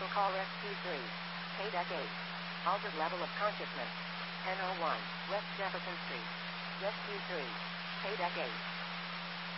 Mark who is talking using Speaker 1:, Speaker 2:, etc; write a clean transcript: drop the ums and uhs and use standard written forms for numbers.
Speaker 1: Medical call Rescue 3. KDEC 8. Altered level of consciousness. NO1, West Jefferson Street. Rescue 3. KDEC 8.